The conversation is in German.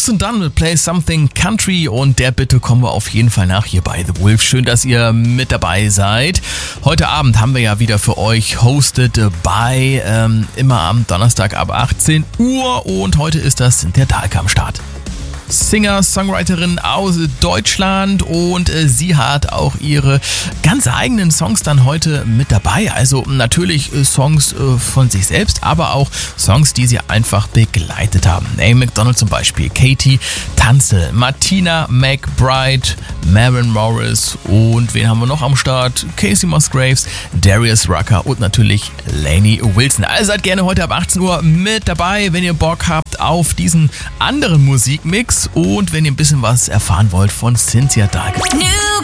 Done mit Play Something Country und der Bitte kommen wir auf jeden Fall nach hier bei The Wolf. Schön, dass ihr mit dabei seid. Heute Abend haben wir ja wieder für euch Hosted by, immer am Donnerstag ab 18 Uhr und heute ist das Cynthia Dahlke am Start. Singer-Songwriterin aus Deutschland und sie hat auch ihre ganz eigenen Songs dann heute mit dabei. Also natürlich Songs von sich selbst, aber auch Songs, die sie einfach begleitet haben. Amy Macdonald zum Beispiel, Katie Tunstall, Martina McBride, Maren Morris und wen haben wir noch am Start? Casey Musgraves, Darius Rucker und natürlich Lainey Wilson. Also seid gerne heute ab 18 Uhr mit dabei, wenn ihr Bock habt auf diesen anderen Musikmix und wenn ihr ein bisschen was erfahren wollt von Cynthia Dahlke.